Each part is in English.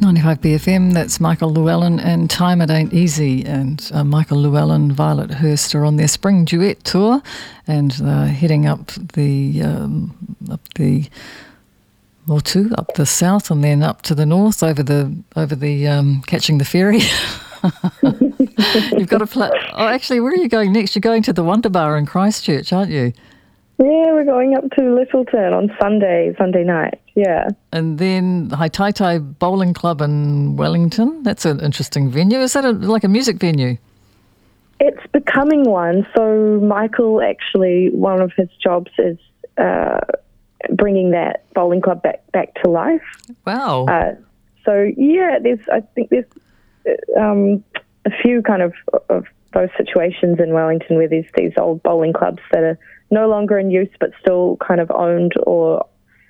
95 BFM, that's Michael Llewellyn and Time It Ain't Easy. And Michael Llewellyn, Violet Hurst are on their spring duet tour, and they're heading up the south and then up to the north over the catching the ferry. You've got to play. Oh, actually, where are you going next? You're going to the Wonder Bar in Christchurch, aren't you? Yeah, we're going up to Littleton on Sunday night, yeah. And then Haitaitai Bowling Club in Wellington. That's an interesting venue. Is that like a music venue? It's becoming one. So Michael, actually, one of his jobs is bringing that bowling club back to life. Wow. So, yeah, I think there's a few kind of those situations in Wellington where there's these old bowling clubs that are no longer in use but still kind of owned or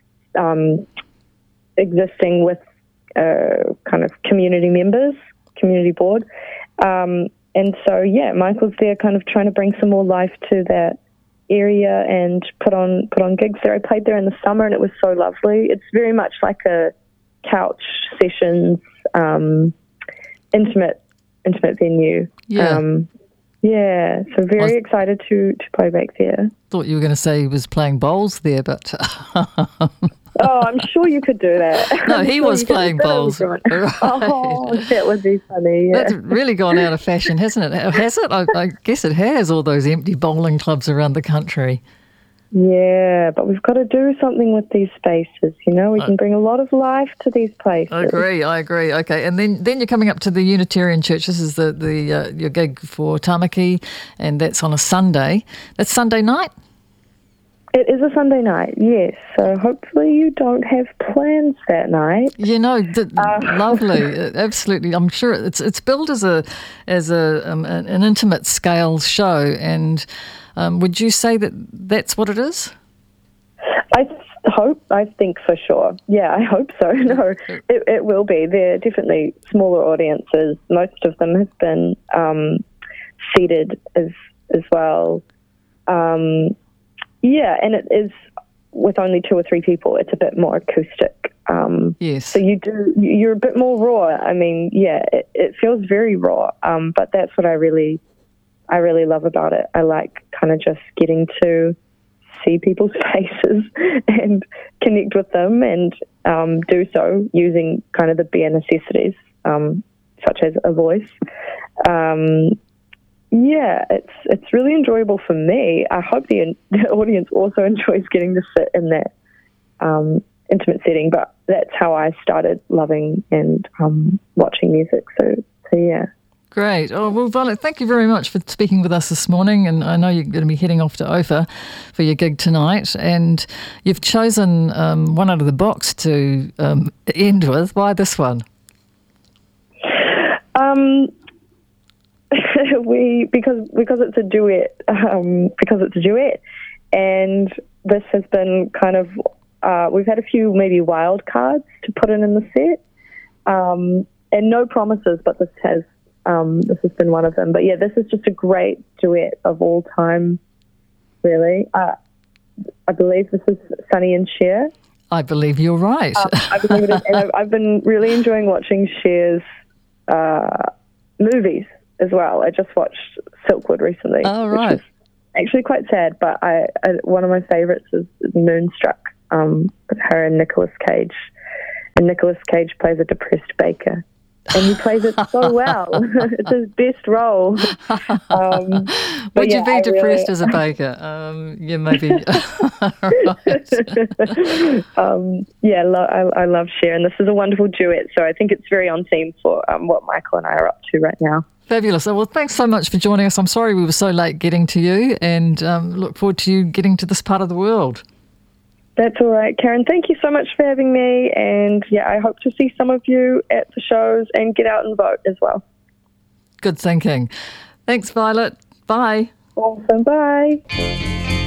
existing with kind of community members, community board. And so, yeah, Michael's there kind of trying to bring some more life to that area and put on gigs there. I played there in the summer and it was so lovely. It's very much like a couch sessions, intimate venue. Yeah. Yeah, so very excited to play back there. Thought you were going to say he was playing bowls there, but... Oh, I'm sure you could do that. No, he was playing bowls. Right. Oh, that would be funny. Yeah. That's really gone out of fashion, hasn't it? Has it? I guess it has, all those empty bowling clubs around the country. Yeah, but we've got to do something with these spaces, you know. We can bring a lot of life to these places. I agree. Okay, and then you're coming up to the Unitarian Church. This is the your gig for Tamaki, and that's on a Sunday. That's Sunday night? It is a Sunday night, yes. So hopefully you don't have plans that night. You know, lovely, absolutely. I'm sure it's billed as an intimate scale show, and would you say that that's what it is? I think for sure. Yeah, I hope so. No, it will be. They're definitely smaller audiences. Most of them have been seated as well. Yeah, and it is with only 2 or 3 people. It's a bit more acoustic. Yes. So you're a bit more raw. I mean, yeah, it feels very raw. But that's what I really love about it. I like kind of just getting to see people's faces and connect with them, and do so using kind of the bare necessities, such as a voice. Yeah, it's really enjoyable for me. I hope the audience also enjoys getting to sit in that intimate setting, but that's how I started loving and watching music. So yeah. Great. Oh, well, Violet, thank you very much for speaking with us this morning. And I know you're going to be heading off to Ophir for your gig tonight. And you've chosen one out of the box to end with. Why this one? Because it's a duet. And this has been kind of we've had a few maybe wild cards to put in the set, and no promises, but this has been one of them. But yeah, this is just a great duet of all time, really. I believe this is Sonny and Cher. I believe you're right. I believe it is, and I've been really enjoying watching Cher's movies as well. I just watched Silkwood recently. Oh, right. Which is actually quite sad, but I one of my favourites is Moonstruck, with her and Nicolas Cage. And Nicolas Cage plays a depressed baker. And he plays it so well. It's his best role. Would you be depressed as a baker? Yeah, maybe. Right. I love Cher, and this is a wonderful duet, so I think it's very on theme for what Michael and I are up to right now. Fabulous. Well, thanks so much for joining us. I'm sorry we were so late getting to you, and look forward to you getting to this part of the world. That's all right, Karen. Thank you so much for having me. And yeah, I hope to see some of you at the shows and get out and vote as well. Good thinking. Thanks, Violet. Bye. Awesome. Bye.